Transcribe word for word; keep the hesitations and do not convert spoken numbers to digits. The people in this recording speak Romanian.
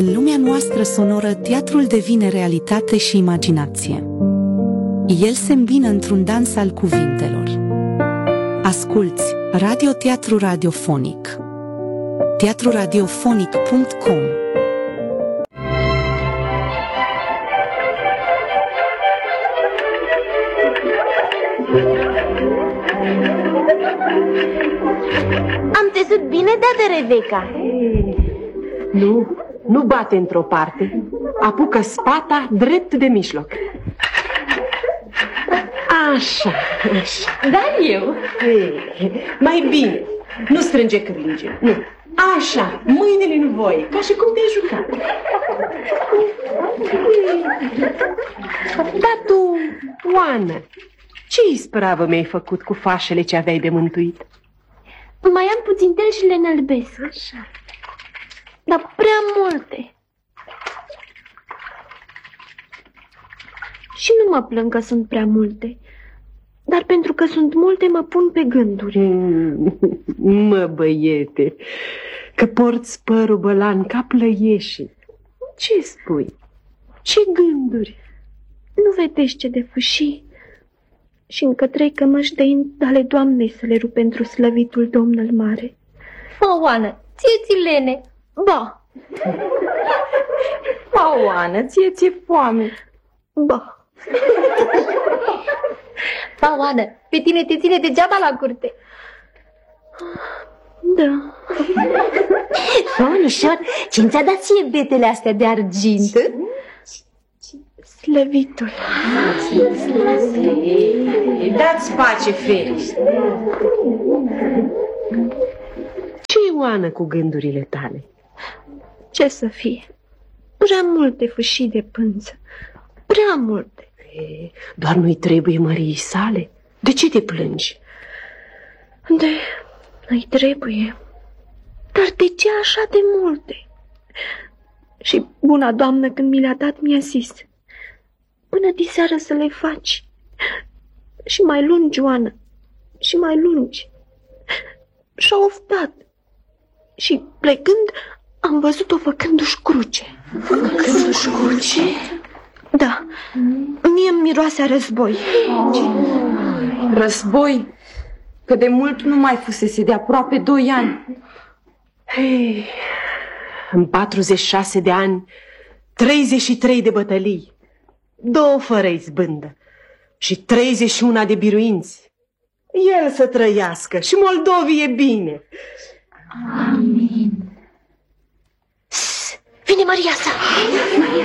În lumea noastră sonoră, teatrul devine realitate și imaginație. El se îmbină într-un dans al cuvintelor. Asculți radioteatru radiofonic. teatru radiofonic punct com. Am țesut bine, da, de Rebecca. Nu, nu bate într-o parte. Apucă spata drept de mijloc. Așa, așa. Dar eu. Ei, mai bine. Nu strânge cârlige. Nu. Așa, mâinile în voie, ca și cum te-ai jucat. Dar tu, Oana, ce ispravă mi-ai făcut cu fașele ce aveai de mântuit? Mai am puțin tel și le înălbesc. Așa. Dar prea multe. Și nu mă plâng că sunt prea multe, dar pentru că sunt multe mă pun pe gânduri. Mm, mă, băiete, că porți părul bălan ca plăieșii. Ce spui? Ce gânduri? Nu vedești ce de fâșii? Și încă trei cămăși de ind ale Doamnei să le rup pentru slăvitul Domnul mare. O, Oană, ție-ți lene. Ba. Ba, Oană, ție-ți foame. Ba. Ba, Oană, pe tine te ține degeaba la curte. Da. Oanișor, cine ți-a dat ție betele astea de argint? Slăvitul. Dați pace, feriști. Ce-i, Oană, cu gândurile tale? Ce să fie? Prea multe fâșii de pânză. Prea multe. E, doar nu-i trebuie măriei sale? De ce te plângi? De... nu-i trebuie. Dar de ce așa de multe? Și buna Doamnă, când mi le-a dat, mi-a zis: până diseară să le faci. Și mai lungi, Oană, și mai lungi. Și-a oftat. Și plecând, am văzut-o făcându-și cruce. Făcându-și cruce? Da, mie îmi miroase a război. Război? Că de mult nu mai fusese, de aproape doi ani. Hei, în patruzeci și șase de ani, treizeci și trei de bătălii, două fără izbândă și treizeci și unu de biruinți. El să trăiască și Moldovii e bine. Amin. Vine Maria sa.